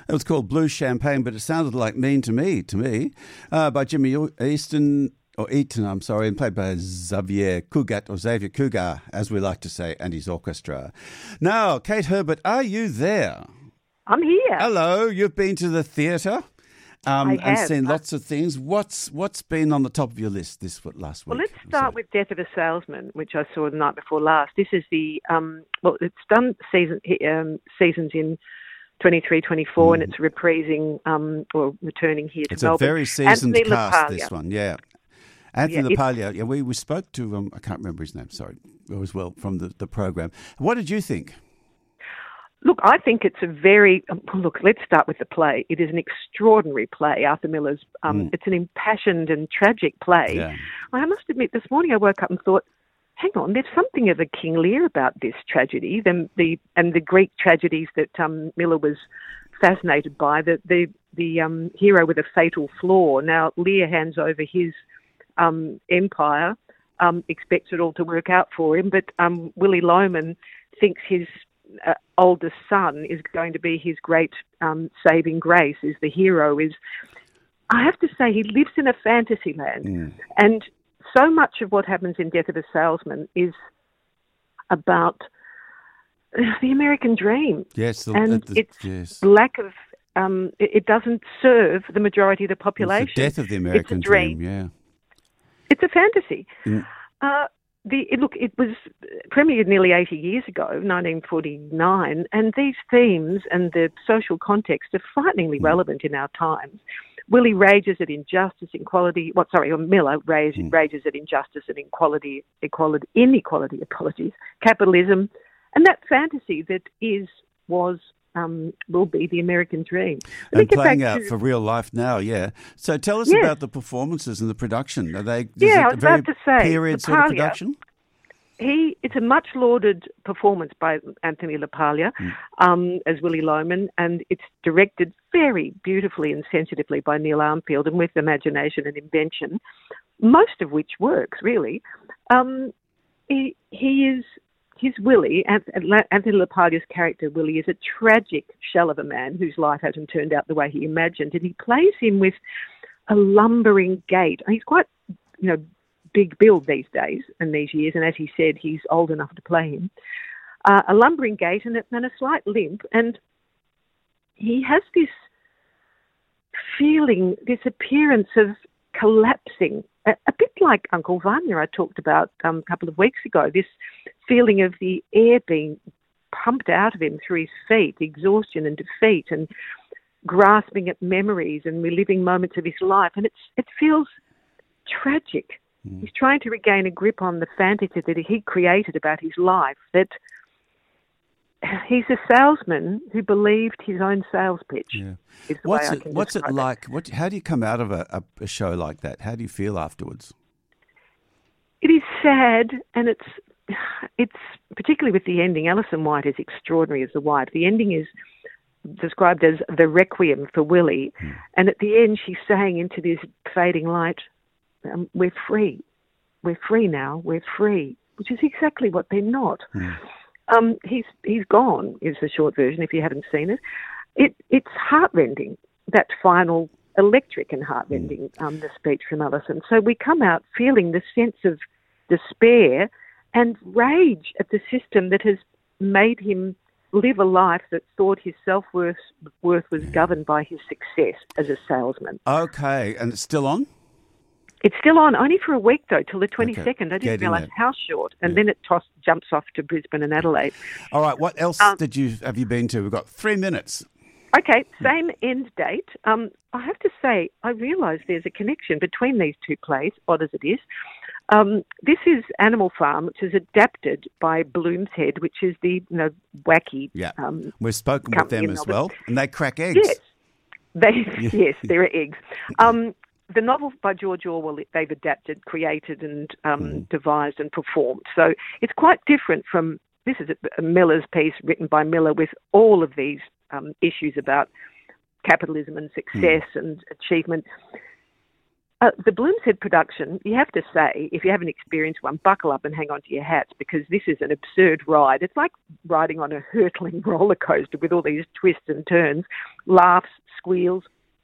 It was called Blue Champagne, but it sounded like Mean to Me, by Jimmy Easton. Or Eaton, I'm sorry, and played by Xavier Cugat, as we like to say, and his orchestra. Now, Kate Herbert, are you there? I'm here. Hello, you've been to the theatre I have. and seen lots of things. What's been on the top of your list last week? Well, let's start with Death of a Salesman, which I saw the night before last. This is the, it's done seasons in 23, 24, and it's reprising or returning here to It's Melbourne. It's a very seasoned Anthony cast, LaPaglia. this one, yeah. Anthony LaPaglia, we spoke to, I can't remember his name, sorry, as well, from the program. What did you think? Look, I think it's a very... let's start with the play. It is an extraordinary play, Arthur Miller's. It's an impassioned and tragic play. Yeah. I must admit, this morning I woke up and thought, hang on, there's something of a King Lear about this tragedy, and the Greek tragedies that Miller was fascinated by, the hero with a fatal flaw. Now, Lear hands over his empire, expects it all to work out for him, but Willy Loman thinks his oldest son is going to be his great saving grace, is the hero. I have to say, he lives in a fantasy land, and so much of what happens in Death of a Salesman is about the American dream. Yes, its lack of it doesn't serve the majority of the population. It's the death of the American dream. Yeah. It's a fantasy. It was premiered nearly 80 years ago, 1949, and these themes and the social context are frighteningly relevant in our times. Willie rages at injustice, Miller rages at injustice and inequality, capitalism, and that fantasy that will be the American dream. And playing out for real life now, yeah. So tell us about the performances and the production. I was about to say, period sort of production? It's a much lauded performance by Anthony LaPaglia as Willy Loman, and it's directed very beautifully and sensitively by Neil Armfield, and with imagination and invention, most of which works, really. His Willie, Anthony LaPaglia's character Willie, is a tragic shell of a man whose life hasn't turned out the way he imagined, and he plays him with a lumbering gait. He's quite, big build these days and these years, and as he said, he's old enough to play him. A lumbering gait and a slight limp, and he has this feeling, this appearance of collapsing, a bit like Uncle Vanya I talked about a couple of weeks ago, this feeling of the air being pumped out of him through his feet, exhaustion and defeat, and grasping at memories and reliving moments of his life. And it feels tragic. He's trying to regain a grip on the fantasy that he created about his life, that he's a salesman who believed his own sales pitch. Yeah. What's it like? How do you come out of a show like that? How do you feel afterwards? It is sad, and it's particularly with the ending. Alison White is extraordinary as the wife. The ending is described as the requiem for Willie, and at the end she's saying into this fading light, we're free. We're free now. We're free, which is exactly what they're not. He's gone, is the short version, if you haven't seen it. It's heartrending, that final electric and heartrending, the speech from Alison. So we come out feeling the sense of despair and rage at the system that has made him live a life that thought his self-worth was governed by his success as a salesman. Okay, and it's still on? It's still on, only for a week, though, till the 22nd. I didn't realise how short. And then it jumps off to Brisbane and Adelaide. All right, what else have you been to? We've got 3 minutes. Okay, same end date. I have to say, I realise there's a connection between these two plays, odd as it is. This is Animal Farm, which is adapted by Bloomshead, which is the wacky we've spoken with them as well, and they crack eggs. Yes, yes, there are eggs. The novel by George Orwell, they've adapted, created and devised and performed. So it's quite different from, this is a Miller's piece written by Miller with all of these issues about capitalism and success and achievement. The Bloomshead production, you have to say, if you haven't experienced one, buckle up and hang on to your hats, because this is an absurd ride. It's like riding on a hurtling roller coaster with all these twists and turns, laughs, squeals.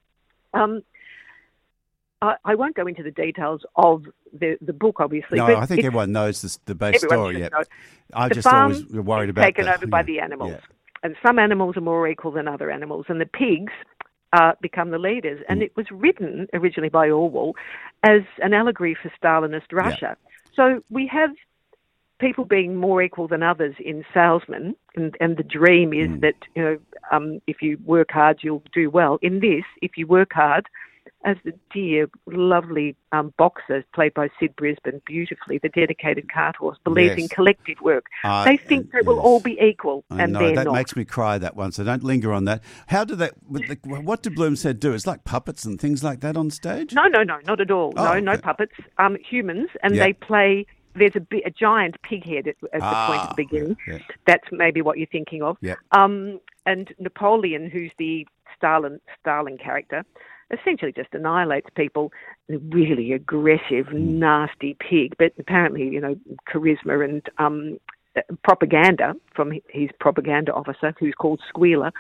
I won't go into the details of the book, obviously. No, but I think everyone knows the base story. Know. I the just farm always worried about taken over by the animals, and some animals are more equal than other animals, and the pigs become the leaders. And it was written originally by Orwell as an allegory for Stalinist Russia. So we have people being more equal than others in salesmen, and the dream is that if you work hard, you'll do well. In this, if you work hard, as the dear, lovely boxer played by Sid Brisbane beautifully, the dedicated cart horse, believes in collective work. They think they will all be equal, and they're not. That makes me cry, that one, so don't linger on that. How did that? What did Bloomshead do? It's like puppets and things like that on stage? No, not at all. No puppets. Humans, and they play. There's a giant pig head at the point at the beginning. That's maybe what you're thinking of. And Napoleon, who's the Stalin character, essentially just annihilates people. A really aggressive, nasty pig, but apparently, charisma and propaganda from his propaganda officer, who's called Squealer.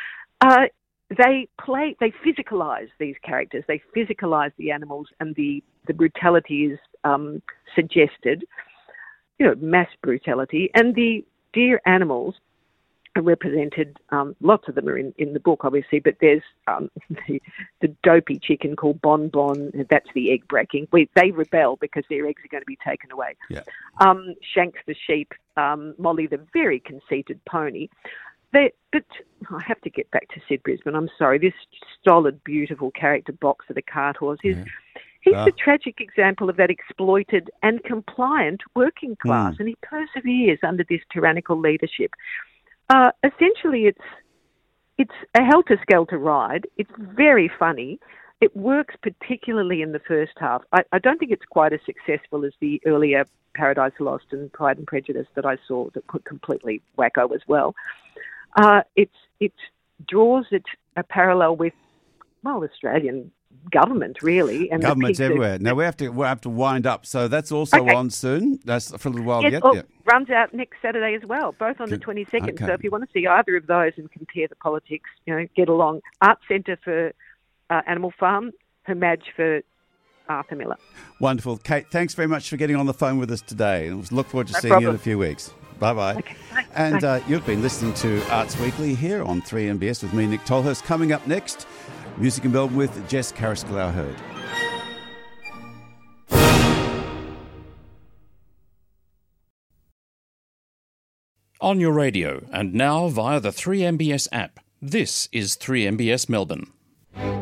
They physicalise these characters. They physicalise the animals, and the brutality is suggested, mass brutality. And the dear animals are represented, lots of them are in the book, obviously, but there's the dopey chicken called Bon Bon, that's the egg breaking. They rebel because their eggs are going to be taken away. Shanks the sheep, Molly the very conceited pony. But I have to get back to Sid Brisbane. I'm sorry. This stolid, beautiful character, Boxer the cart horse, he's the tragic example of that exploited and compliant working class, and he perseveres under this tyrannical leadership. Essentially, it's a helter-skelter ride. It's very funny. It works particularly in the first half. I don't think it's quite as successful as the earlier Paradise Lost and Pride and Prejudice that I saw that put completely wacko as well. It draws a parallel with, Australian government, really. And governments everywhere. Now, we have to wind up. So that's also on soon. That's for a little while yet. Runs out next Saturday as well, both on the 22nd. Okay. So if you want to see either of those and compare the politics, get along. Art Centre for Animal Farm, Hermadge for Arthur Miller. Wonderful. Kate, thanks very much for getting on the phone with us today. And look forward to seeing you in a few weeks. Bye-bye. Okay, and you've been listening to Arts Weekly here on 3MBS with me, Nick Tolhurst. Coming up next, Music in Melbourne with Jess Carrascal-Hurd. On your radio and now via the 3MBS app. This is 3MBS Melbourne.